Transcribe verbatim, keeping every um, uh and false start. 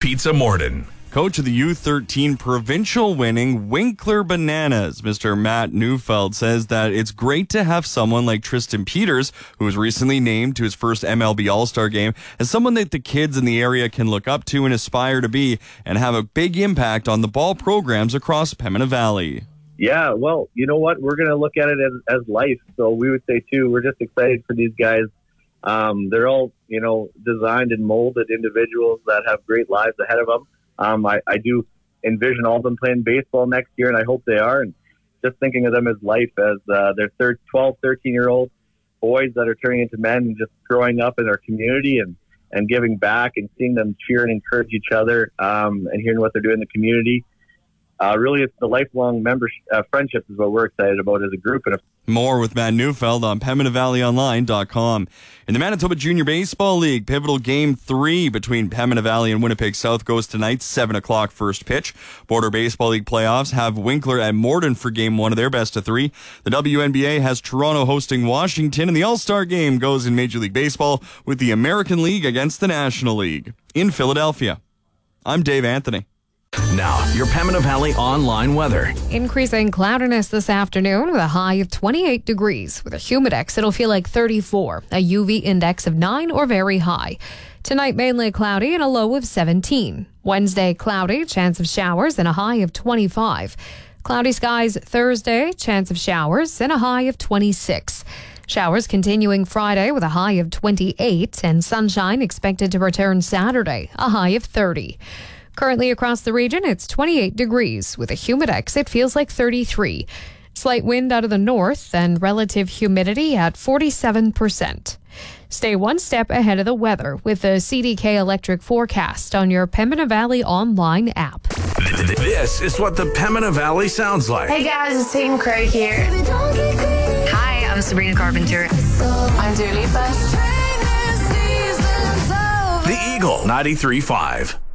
Pizza Morden. Coach of the U thirteen provincial winning Winkler Bananas, Mister Matt Neufeld, says that it's great to have someone like Tristan Peters, who was recently named to his first M L B All-Star game, as someone that the kids in the area can look up to and aspire to be and have a big impact on the ball programs across Pembina Valley. Yeah, well, you know what? We're going to look at it as, as life. So we would say, too, we're just excited for these guys. Um, they're all, you know, designed and molded individuals that have great lives ahead of them. Um, I, I do envision all of them playing baseball next year, and I hope they are. And just thinking of them as life, as uh, they're third, twelve, thirteen-year-old boys that are turning into men and just growing up in our community and, and giving back and seeing them cheer and encourage each other um, and hearing what they're doing in the community. Uh, really, it's the lifelong membership, uh, friendships is what we're excited about as a group. And More with Matt Neufeld on Pembina Valley Online dot com. In the Manitoba Junior Baseball League, pivotal game three between Pembina Valley and Winnipeg South goes tonight, seven o'clock first pitch. Border Baseball League playoffs have Winkler at Morden for game one of their best of three. The W N B A has Toronto hosting Washington, and the All-Star game goes in Major League Baseball with the American League against the National League. In Philadelphia, I'm Dave Anthony. Now, your Pembina Valley online weather. Increasing cloudiness this afternoon with a high of twenty-eight degrees. With a humidex, it'll feel like thirty-four. A U V index of nine or very high. Tonight, mainly cloudy and a low of seventeen. Wednesday, cloudy, chance of showers and a high of twenty-five. Cloudy skies Thursday, chance of showers and a high of twenty-six. Showers continuing Friday with a high of twenty-eight, and sunshine expected to return Saturday, a high of thirty. Currently across the region, it's twenty-eight degrees. With a humidex, it feels like thirty-three. Slight wind out of the north and relative humidity at forty-seven percent. Stay one step ahead of the weather with the C D K Electric forecast on your Pembina Valley online app. This is what the Pembina Valley sounds like. Hey guys, it's Tatum Craig here. Hi, I'm Sabrina Carpenter. I'm Dua Lipa. The Eagle ninety-three point five.